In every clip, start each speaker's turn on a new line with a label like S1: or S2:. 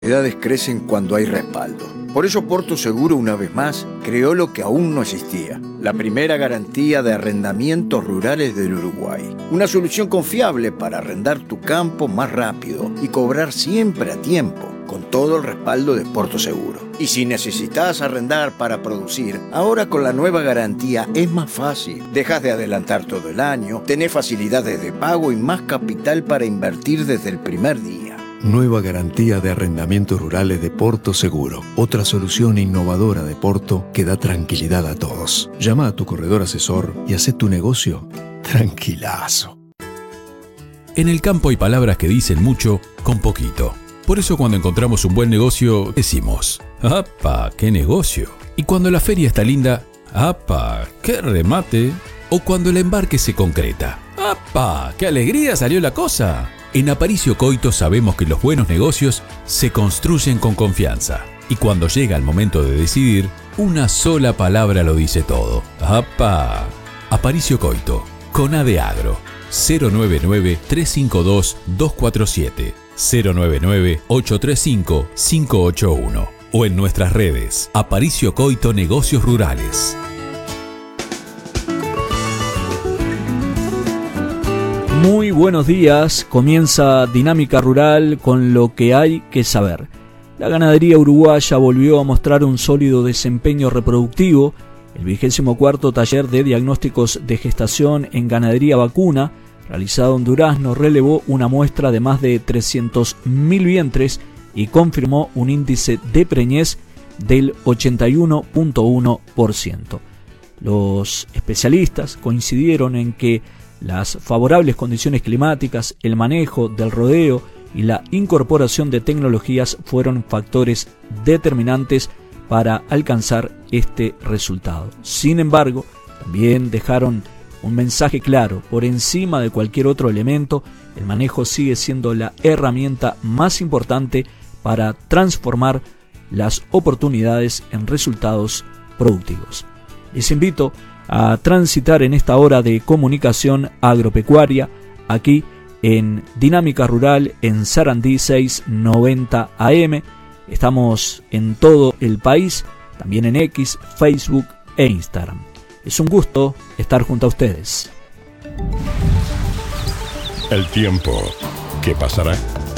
S1: Oportunidades crecen cuando hay respaldo. Por eso Porto Seguro, una vez más, creó lo que aún no existía: la primera garantía de arrendamientos rurales del Uruguay. Una solución confiable para arrendar tu campo más rápido y cobrar siempre a tiempo, con todo el respaldo de Porto Seguro. Y si necesitas arrendar para producir, ahora con la nueva garantía es más fácil. Dejas de adelantar todo el año, tenés facilidades de pago y más capital para invertir desde el primer día.
S2: Nueva garantía de arrendamientos rurales de Porto Seguro. Otra solución innovadora de Porto que da tranquilidad a todos. Llama a tu corredor asesor y haz tu negocio tranquilazo.
S3: En el campo hay palabras que dicen mucho con poquito. Por eso cuando encontramos un buen negocio, decimos: ¡apa, qué negocio! Y cuando la feria está linda, ¡apa, qué remate! O cuando el embarque se concreta, ¡apa, qué alegría salió la cosa! En Aparicio Coito sabemos que los buenos negocios se construyen con confianza. Y cuando llega el momento de decidir, una sola palabra lo dice todo. ¡Apa! Aparicio Coito, con A de Agro. 099-352-247. 099-835-581. O en nuestras redes, Aparicio Coito Negocios Rurales.
S4: Muy buenos días, comienza Dinámica Rural con lo que hay que saber. La ganadería uruguaya volvió a mostrar un sólido desempeño reproductivo. El 24º taller de diagnósticos de gestación en ganadería vacuna, realizado en Durazno, relevó una muestra de más de 300.000 vientres y confirmó un índice de preñez del 81.1%. Los especialistas coincidieron en que las favorables condiciones climáticas, el manejo del rodeo y la incorporación de tecnologías fueron factores determinantes para alcanzar este resultado. Sin embargo, también dejaron un mensaje claro: por encima de cualquier otro elemento, el manejo sigue siendo la herramienta más importante para transformar las oportunidades en resultados productivos. Les invito a transitar en esta hora de comunicación agropecuaria, aquí en Dinámica Rural en Sarandí 690 AM. Estamos en todo el país, también en X, Facebook e Instagram. Es un gusto estar junto a ustedes.
S5: El tiempo, ¿qué pasará?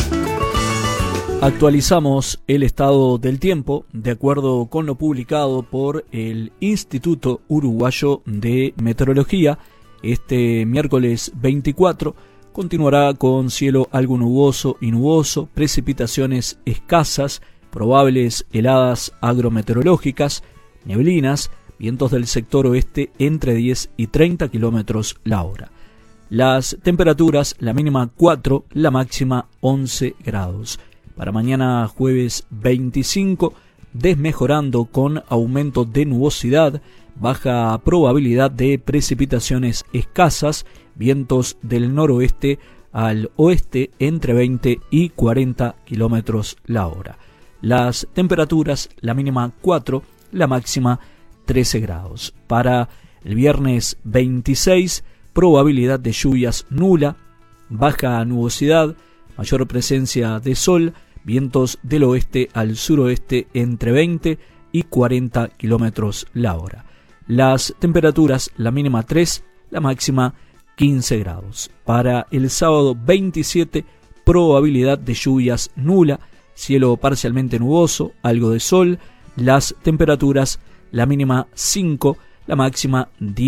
S4: Actualizamos el estado del tiempo de acuerdo con lo publicado por el Instituto Uruguayo de Meteorología. Este miércoles 24 continuará con cielo algo nuboso y nuboso, precipitaciones escasas, probables heladas agrometeorológicas, neblinas, vientos del sector oeste entre 10 y 30 kilómetros la hora. Las temperaturas, la mínima 4, la máxima 11 grados. Para mañana jueves 25, desmejorando con aumento de nubosidad, baja probabilidad de precipitaciones escasas, vientos del noroeste al oeste entre 20 y 40 kilómetros la hora. Las temperaturas, la mínima 4, la máxima 13 grados. Para el viernes 26, probabilidad de lluvias nula, baja nubosidad, mayor presencia de sol, vientos del oeste al suroeste entre 20 y 40 kilómetros la hora. Las temperaturas, la mínima 3, la máxima 15 grados. Para el sábado 27, probabilidad de lluvias nula, cielo parcialmente nuboso, algo de sol, las temperaturas, la mínima 5, la máxima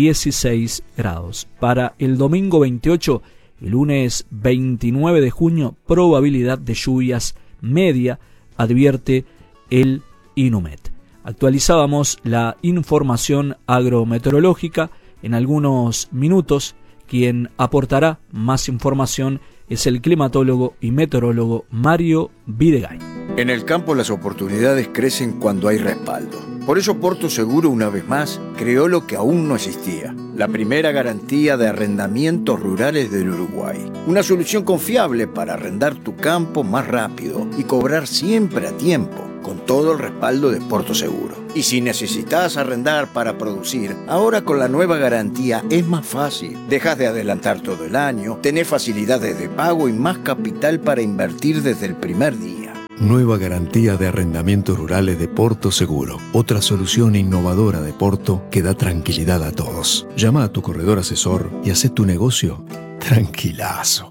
S4: 16 grados. Para el domingo 28, el lunes 29 de junio, probabilidad de lluvias media, advierte el INUMET. Actualizábamos la información agrometeorológica. En algunos minutos, quien aportará más información es el climatólogo y meteorólogo Mario Videgain.
S1: En el campo las oportunidades crecen cuando hay respaldo. Por eso Porto Seguro, una vez más, creó lo que aún no existía: la primera garantía de arrendamientos rurales del Uruguay. Una solución confiable para arrendar tu campo más rápido y cobrar siempre a tiempo, con todo el respaldo de Porto Seguro. Y si necesitas arrendar para producir, ahora con la nueva garantía es más fácil. Dejas de adelantar todo el año, tenés facilidades de pago y más capital para invertir desde el primer día.
S2: Nueva garantía de arrendamientos rurales de Porto Seguro. Otra solución innovadora de Porto que da tranquilidad a todos. Llama a tu corredor asesor y haz tu negocio tranquilazo.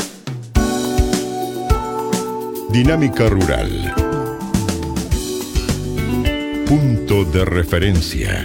S5: Dinámica Rural. Punto de referencia.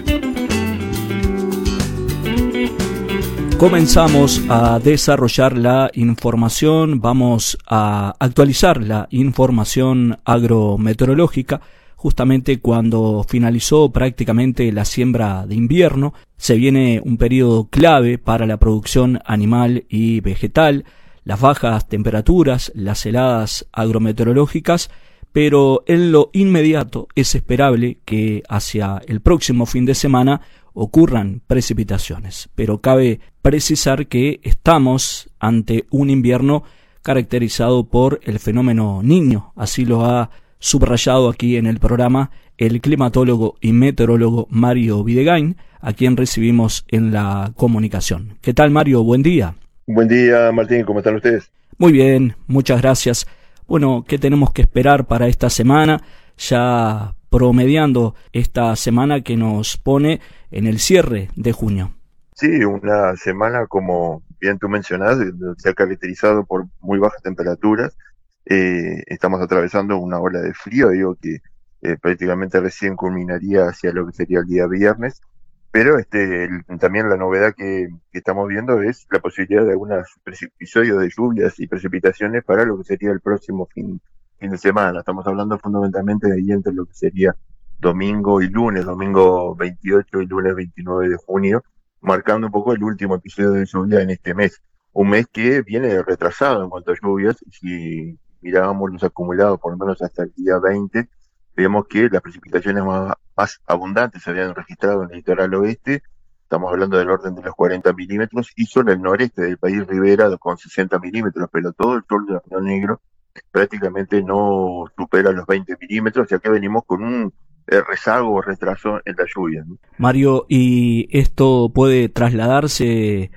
S4: Comenzamos a desarrollar la información, vamos a actualizar la información agrometeorológica. Justamente cuando finalizó prácticamente la siembra de invierno, se viene un periodo clave para la producción animal y vegetal, las bajas temperaturas, las heladas agrometeorológicas, pero en lo inmediato es esperable que hacia el próximo fin de semana ocurran precipitaciones, pero cabe precisar que estamos ante un invierno caracterizado por el fenómeno Niño, así lo ha subrayado aquí en el programa el climatólogo y meteorólogo Mario Videgain, a quien recibimos en la comunicación. ¿Qué tal, Mario? Buen día.
S6: Buen día, Martín, ¿cómo están ustedes?
S4: Muy bien, muchas gracias. Bueno, ¿qué tenemos que esperar para esta semana? Ya promediando esta semana que nos pone en el cierre de junio.
S6: Sí, una semana, como bien tú mencionás, se ha caracterizado por muy bajas temperaturas. Estamos atravesando una ola de frío, digo que prácticamente recién culminaría hacia lo que sería el día viernes, pero también la novedad que estamos viendo es la posibilidad de algunos episodios de lluvias y precipitaciones para lo que sería el próximo fin de semana. Estamos hablando fundamentalmente de ahí entre lo que sería domingo y lunes, domingo 28 y lunes 29 de junio, marcando un poco el último episodio de lluvia en este mes. Un mes que viene retrasado en cuanto a lluvias. Si mirábamos los acumulados, por lo menos hasta el día 20, vemos que las precipitaciones más abundantes se habían registrado en el litoral oeste. Estamos hablando del orden de los 40 milímetros, y solo el noreste del país Rivera con 60 milímetros, pero todo el sur de Río Negro prácticamente no supera los 20 milímetros, ya que venimos con un rezago o retraso en la lluvia, ¿no?
S4: Mario, ¿y esto puede trasladarse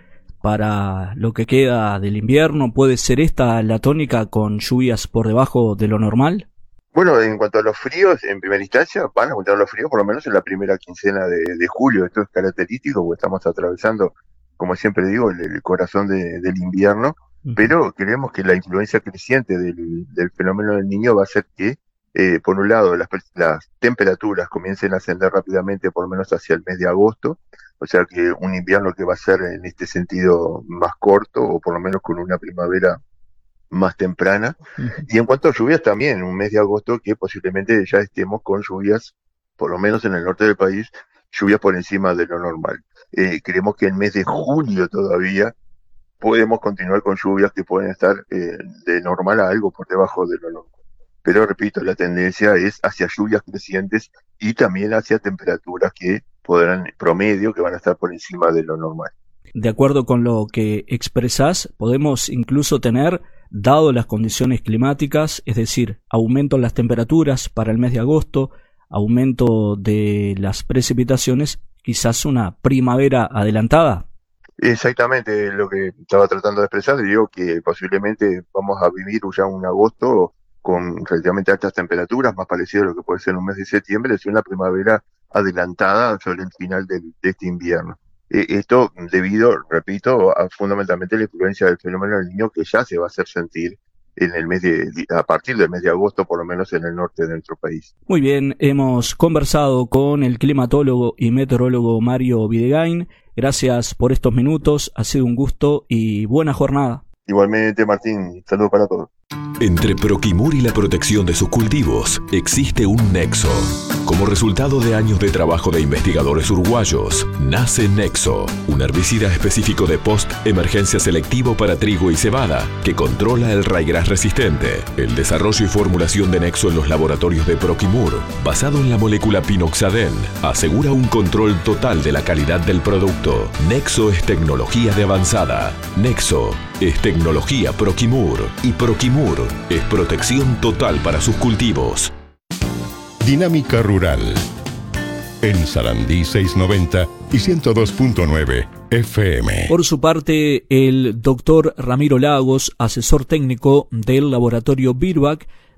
S4: para lo que queda del invierno? ¿Puede ser esta la tónica con lluvias por debajo de lo normal?
S6: Bueno, en cuanto a los fríos, en primera instancia van a aumentar los fríos por lo menos en la primera quincena de julio. Esto es característico porque estamos atravesando, como siempre digo, el corazón del invierno, pero creemos que la influencia creciente del fenómeno del Niño va a hacer que, por un lado, las temperaturas comiencen a ascender rápidamente, por lo menos hacia el mes de agosto, o sea que un invierno que va a ser en este sentido más corto, o por lo menos con una primavera más temprana. Y en cuanto a lluvias también, un mes de agosto que posiblemente ya estemos con lluvias, por lo menos en el norte del país, lluvias por encima de lo normal. Creemos que en el mes de julio todavía podemos continuar con lluvias que pueden estar de normal a algo por debajo de lo normal. Pero repito, la tendencia es hacia lluvias crecientes y también hacia temperaturas que podrán, promedio, que van a estar por encima de lo normal.
S4: De acuerdo con lo que expresás, podemos incluso tener, dado las condiciones climáticas, es decir, aumento en las temperaturas para el mes de agosto, aumento de las precipitaciones, quizás una primavera adelantada.
S6: Exactamente lo que estaba tratando de expresar. Digo que posiblemente vamos a vivir ya un agosto con relativamente altas temperaturas, más parecido a lo que puede ser un mes de septiembre, es una primavera adelantada sobre el final de este invierno. Esto debido, repito, fundamentalmente la influencia del fenómeno del Niño, que ya se va a hacer sentir en el mes a partir del mes de agosto, por lo menos en el norte de nuestro país.
S4: Muy bien, hemos conversado con el climatólogo y meteorólogo Mario Videgain. Gracias por estos minutos, ha sido un gusto y buena jornada.
S6: Igualmente, Martín, saludos para todos.
S7: Entre Proquimur y la protección de sus cultivos existe un nexo. Como resultado de años de trabajo de investigadores uruguayos, nace Nexo, un herbicida específico de post-emergencia selectivo para trigo y cebada, que controla el raigrás resistente. El desarrollo y formulación de Nexo en los laboratorios de Proquimur, basado en la molécula pinoxadén, asegura un control total de la calidad del producto. Nexo es tecnología de avanzada. Nexo es tecnología Proquimur, y Proquimur es protección total para sus cultivos.
S5: Dinámica Rural. En Sarandí 690 y 102.9 FM.
S4: Por su parte, el doctor Ramiro Lagos, asesor técnico del laboratorio Virbac,